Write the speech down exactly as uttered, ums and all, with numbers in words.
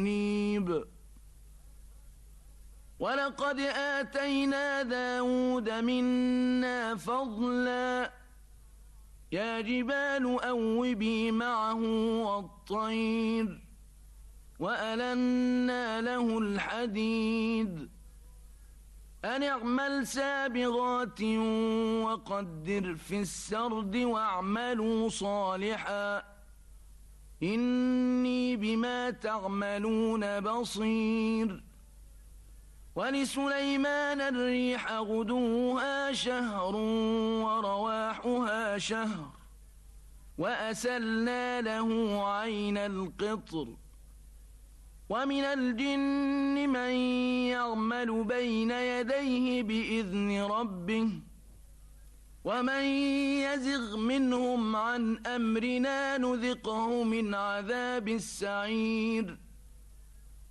منيب. ولقد آتينا داود منا فضلا يا جبال أوبي معه والطير وألنا له الحديد أن اعمل سابغات وقدر في السرد واعملوا صالحا إني بما تعملون بصير. ولسليمان الريح غدوها شهر ورواحها شهر وأسلنا له عين القطر. ومن الجن من يعمل بين يديه بإذن ربه ومن يزغ منهم عن أمرنا نذقه من عذاب السعير.